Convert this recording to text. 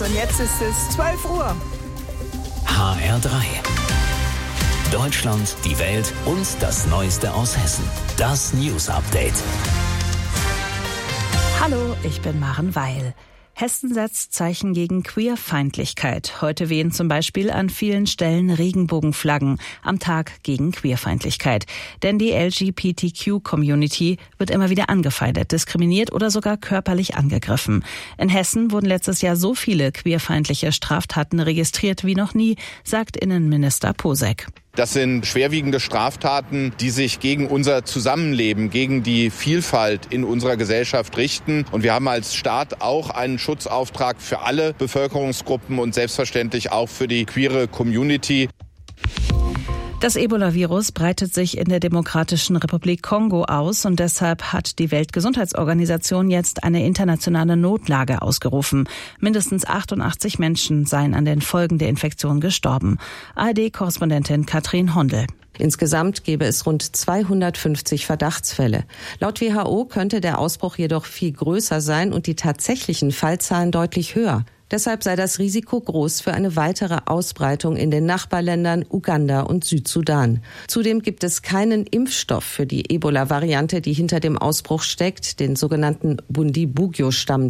und jetzt ist es 12 Uhr. HR3. Deutschland, die Welt und das Neueste aus Hessen. Das News Update. Hallo, ich bin Maren Weil. Hessen setzt Zeichen gegen Queerfeindlichkeit. Heute wehen zum Beispiel an vielen Stellen Regenbogenflaggen am Tag gegen Queerfeindlichkeit. Denn die LGBTQ-Community wird immer wieder angefeindet, diskriminiert oder sogar körperlich angegriffen. In Hessen wurden letztes Jahr so viele queerfeindliche Straftaten registriert wie noch nie, sagt Innenminister Posek. Das sind schwerwiegende Straftaten, die sich gegen unser Zusammenleben, gegen die Vielfalt in unserer Gesellschaft richten. Und wir haben als Staat auch einen Schutzauftrag für alle Bevölkerungsgruppen und selbstverständlich auch für die queere Community. Das Ebola-Virus breitet sich in der Demokratischen Republik Kongo aus und deshalb hat die Weltgesundheitsorganisation jetzt eine internationale Notlage ausgerufen. Mindestens 88 Menschen seien an den Folgen der Infektion gestorben. ARD-Korrespondentin Katrin Hondel. Insgesamt gäbe es rund 250 Verdachtsfälle. Laut WHO könnte der Ausbruch jedoch viel größer sein und die tatsächlichen Fallzahlen deutlich höher. Deshalb sei das Risiko groß für eine weitere Ausbreitung in den Nachbarländern Uganda und Südsudan. Zudem gibt es keinen Impfstoff für die Ebola-Variante, die hinter dem Ausbruch steckt, den sogenannten Bundibugyo-Stamm.